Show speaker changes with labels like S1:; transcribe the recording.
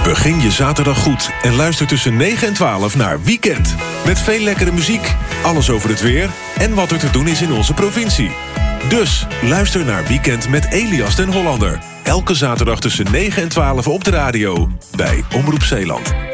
S1: Begin je zaterdag goed en luister tussen 9 en 12 naar Weekend. Met veel lekkere muziek, alles over het weer en wat er te doen is in onze provincie. Dus luister naar Weekend met Elias den Hollander. Elke zaterdag tussen 9 en 12 op de radio bij Omroep Zeeland.